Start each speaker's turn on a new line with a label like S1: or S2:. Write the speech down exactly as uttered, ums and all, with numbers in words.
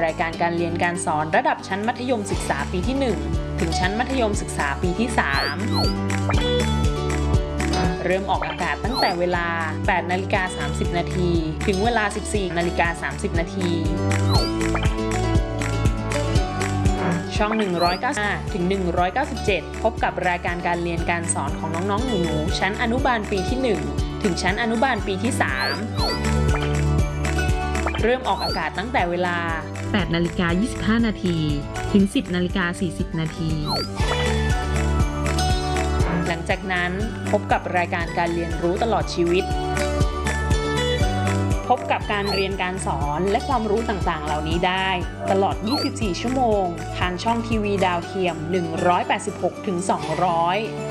S1: รายการการเรียนการสอนระดับชั้นมัธยมศึกษาปีที่หนึ่งถึงชั้นมัธยมศึกษาปีที่สามเริ่มออกอากาศตั้งแต่เวลา แปดนาฬิกาสามสิบนาที ถึงเวลา สิบสี่นาฬิกาสามสิบนาที ช่อง หนึ่งร้อยเก้าสิบห้า ถึง หนึ่งร้อยเก้าสิบเจ็ด พบกับรายการการเรียนการสอนของน้องๆหนูๆชั้นอนุบาลปีที่ หนึ่ง ถึงชั้นอนุบาลปีที่ สาม เริ่มออกอากาศตั้งแต่เวลา
S2: แปดนาฬิกายี่สิบห้านาที ถึง สิบนาฬิกาสี่สิบนาที
S1: หลังจากนั้นพบกับรายการการเรียนรู้ตลอดชีวิต พบกับการเรียนการสอนและความรู้ต่างๆเหล่านี้ได้ตลอด ยี่สิบสี่ ชั่วโมงทางช่องทีวีดาวเทียม หนึ่งร้อยแปดสิบหกถึงสองร้อย